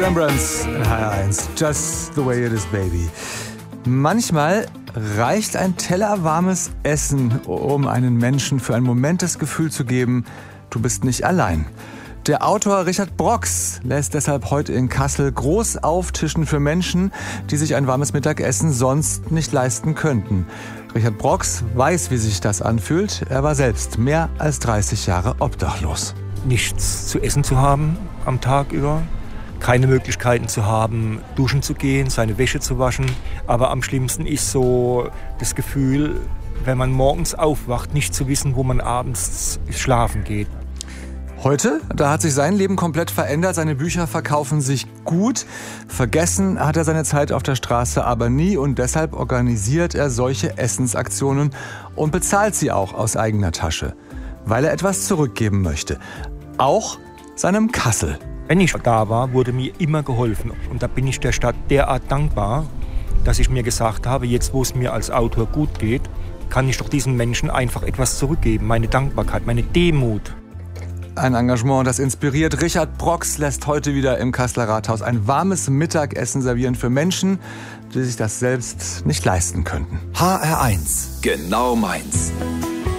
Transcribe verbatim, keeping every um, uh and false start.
Rembrandts in H R eins. Just the way it is, baby. Manchmal reicht ein Teller warmes Essen, um einen Menschen für einen Moment das Gefühl zu geben, du bist nicht allein. Der Autor Richard Brox lässt deshalb heute in Kassel groß auftischen für Menschen, die sich ein warmes Mittagessen sonst nicht leisten könnten. Richard Brox weiß, wie sich das anfühlt. Er war selbst mehr als dreißig Jahre obdachlos. Nichts zu essen zu haben am Tag über, keine Möglichkeiten zu haben, duschen zu gehen, seine Wäsche zu waschen. Aber am schlimmsten ist so das Gefühl, wenn man morgens aufwacht, nicht zu wissen, wo man abends schlafen geht. Heute, da hat sich sein Leben komplett verändert. Seine Bücher verkaufen sich gut. Vergessen hat er seine Zeit auf der Straße aber nie und deshalb organisiert er solche Essensaktionen und bezahlt sie auch aus eigener Tasche, weil er etwas zurückgeben möchte. Auch seinem Kassel. Wenn ich da war, wurde mir immer geholfen. Und da bin ich der Stadt derart dankbar, dass ich mir gesagt habe, jetzt wo es mir als Autor gut geht, kann ich doch diesen Menschen einfach etwas zurückgeben. Meine Dankbarkeit, meine Demut. Ein Engagement, das inspiriert. Richard Brox lässt heute wieder im Kasseler Rathaus ein warmes Mittagessen servieren für Menschen, die sich das selbst nicht leisten könnten. H R eins. Genau meins.